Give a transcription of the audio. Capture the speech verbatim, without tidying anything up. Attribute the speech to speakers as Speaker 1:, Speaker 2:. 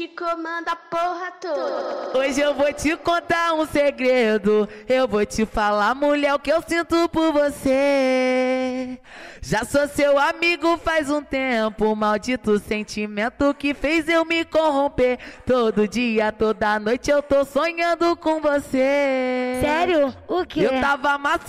Speaker 1: que comanda a porra toda.
Speaker 2: Hoje eu vou te contar um segredo. Eu vou te falar, mulher, o que eu sinto por você. Já sou seu amigo faz um tempo. Maldito sentimento que fez eu me corromper. Todo dia, toda noite eu tô sonhando com você.
Speaker 3: Sério? O quê?
Speaker 2: Eu tava amassando